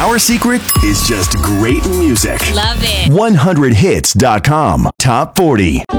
Our secret is just great music. Love it. 100hits.com. Top 40.